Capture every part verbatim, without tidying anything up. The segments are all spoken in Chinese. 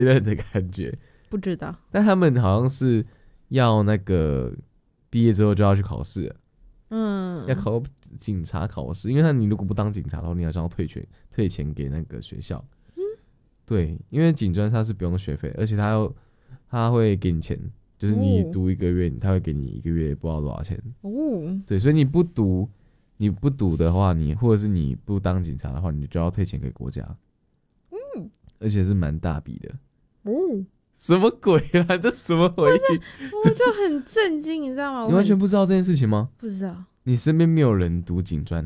人的感觉。 不知道， 但他们好像是要那个毕业之后就要去考试了， 嗯， 要考警察考试，因为他你如果不当警察的话，你好像要退钱退钱给那个学校。嗯，对，因为警专他是不用学费，而且他要他会给你钱，就是你读一个月，他会给你一个月不知道多少钱。哦，对，所以你不读你不读的话，你或者是你不当警察的话，你就要退钱给国家。嗯，而且是蛮大笔的。哦。什么鬼啊！这什么回忆？ 我就很震惊，你知道吗？ 你完全不知道这件事情吗？ 不知道。 你身边没有人读警专？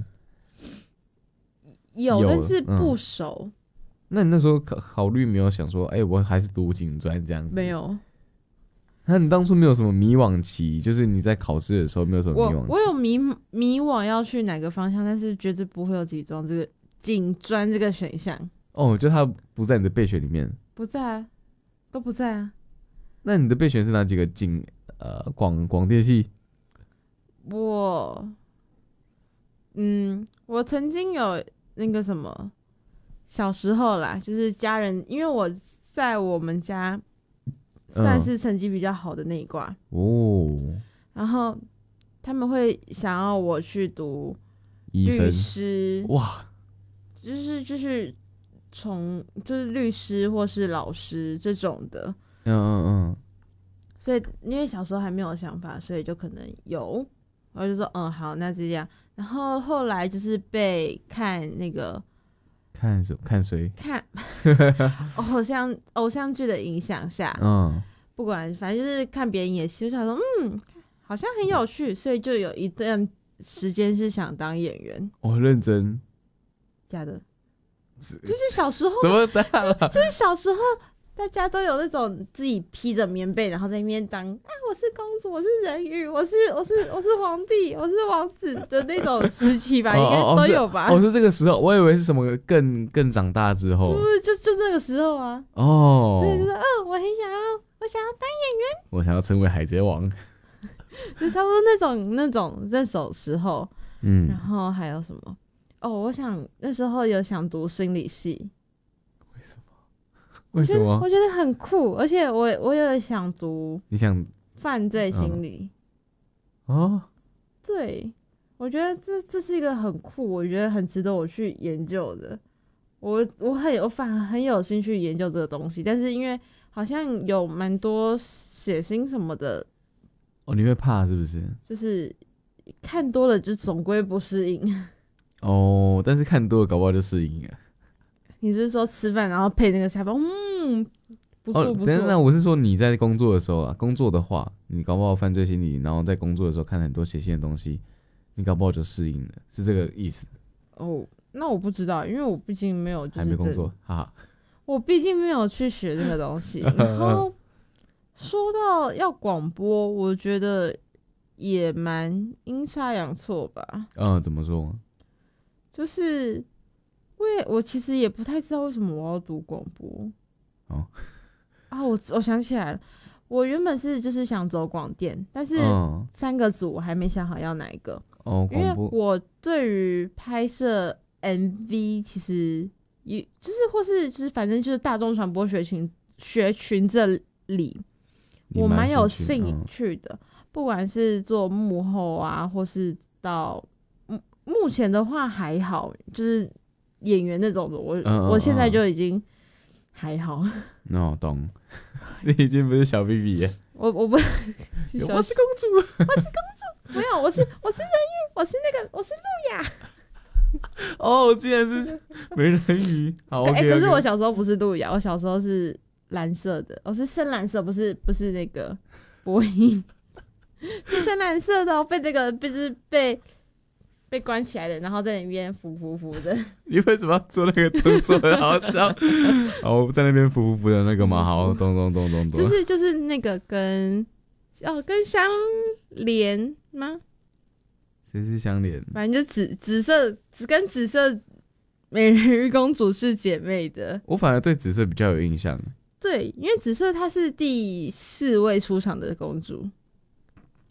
有，有但是不熟、嗯。 那你那时候考考虑没有想说，哎、欸，我还是读警专这样子？ 没有。 那你当初没有什么迷惘期，就是你在考试的时候没有什么迷惘期？ 我我有迷迷惘要去哪个方向，但是绝对不会有警专这个警专这个选项。 哦，就它不在你的备选里面。 不在啊。都不在啊。 那你的备选是哪几个警呃广广电系？ 我，嗯，我曾经有那个什么，小时候啦，就是家人，因为我在我们家算是成绩比较好的那一挂哦、嗯，然后他们会想要我去读律师，哇，就是就是。从就是律师或是老师这种的，嗯嗯嗯，所以因为小时候还没有想法，所以就可能有，我就说嗯好，那这样。然后后来就是被看那个看什么看谁看偶像偶像剧的影响下，嗯，不管反正就是看别人演戏，就想说嗯好像很有趣，所以就有一段时间是想当演员。 哦，认真， 假的。就是小时候什么大了？ 就是小时候大家都有那种自己披着棉被，然后在那边当啊，我是公主，我是人鱼，我是我是我是皇帝，我是王子的那种时期吧，应该都有吧？ 哦，是这个时候，我以为是什么更更长大之后， 不是就就那个时候啊。 哦， 对，就是嗯，我很想要，我想要当演员， 我想要成为海贼王， 就差不多那种那种那种时候，嗯，然后还有什么？哦，我想那时候有想读心理系， 为什么？为什么？ 我觉得很酷，而且我我有想读， 你想犯罪心理？哦，对，我觉得这这是一个很酷，我觉得很值得我去研究的。我我很有反而很有兴趣研究这个东西，但是因为好像有蛮多血腥什么的， 哦，你会怕是不是？ 就是看多了就总归不适应。 哦，但是看多了搞不好就适应了。 你是说吃饭然后配那个下饭，嗯，不错不错。 但是那我是说你在工作的时候啊，工作的话，你搞不好犯罪心理，然后在工作的时候看很多血腥的东西，你搞不好就适应了，是这个意思。 哦，那我不知道，因为我毕竟没有、就是、 还没工作，哈哈。 我毕竟没有去学这个东西。然后说到要广播，我觉得也蛮阴差阳错吧。 嗯，怎么说？ 就是我也我其实也不太知道为什么我要读广播。哦，啊，我我想起来了，我原本是就是想走广电，但是三个组我还没想好要哪一个。哦，因为我对于拍摄 M V 其实也就是或是就是反正就是大众传播学群学群这里，我蛮有兴趣的。嗯、不管是做幕后啊，或是到目前的话还好，就是演员那种的，我、嗯、我现在就已经还好。 那我懂，你已经不是小 B B 了。 我我不，我是公主， 我是公主，没有，我是我是人鱼，我是那个我是路亚。 哦，竟然是美人鱼。好，哎、 欸，可是我小时候不是路亚，我小时候是蓝色的，我是深蓝色，不是不是那个波音，是深蓝色的、哦，被这个就是被。被关起来的，然后在那边浮浮浮的。 你为什么要做那个动作？很好笑。哦，在那边浮浮浮的那个嘛，好，咚咚咚咚咚。 就是就是那个跟哦跟相连吗？ 谁是相连？ 反正就紫紫色，只跟紫色美人鱼公主是姐妹的。 我反而对紫色比较有印象。 对，因为紫色她是第四位出场的公主。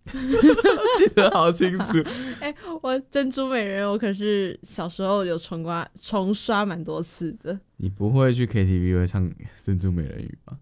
记得好清楚。 哎、我珍珠美人鱼我可是小时候有重刮重刷蛮多次的。 你不会去 K T V 会唱珍珠美人鱼吧？